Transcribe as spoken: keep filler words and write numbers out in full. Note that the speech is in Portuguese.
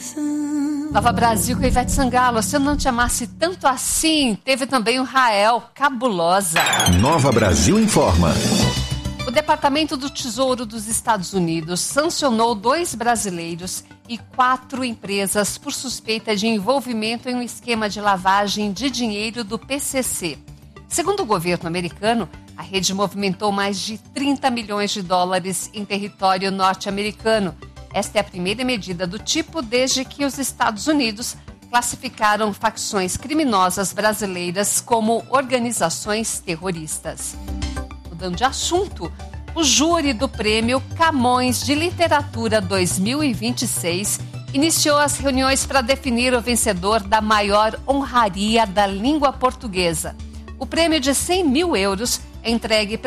Nova Brasil com Ivete Sangalo, Se Eu Não Te Amasse Tanto Assim. Teve também o Rael, Cabulosa. Nova Brasil informa. O Departamento do Tesouro dos Estados Unidos sancionou dois brasileiros e quatro empresas por suspeita de envolvimento em um esquema de lavagem de dinheiro do P C C. Segundo o governo americano, a rede movimentou mais de trinta milhões de dólares em território norte-americano. Esta é a primeira medida do tipo desde que os Estados Unidos classificaram facções criminosas brasileiras como organizações terroristas. Mudando de assunto, o júri do Prêmio Camões de Literatura dois mil e vinte e seis iniciou as reuniões para definir o vencedor da maior honraria da língua portuguesa. O prêmio de cem mil euros é entregue